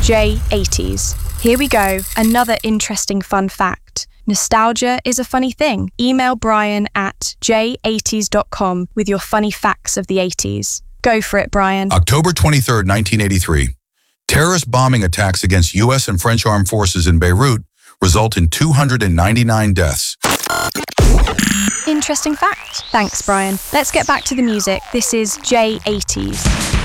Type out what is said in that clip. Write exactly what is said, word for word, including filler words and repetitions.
J eighties. Here we go, another interesting fun fact. Nostalgia is a funny thing. Email Brian at j eighties dot com with your funny facts of the eighties. Go for it, Brian. October twenty-third, nineteen eighty-three. Terrorist bombing attacks against U S and French armed forces in Beirut result in two hundred ninety-nine deaths. Interesting fact. Thanks, Brian. Let's get back to the music. This is J eighties.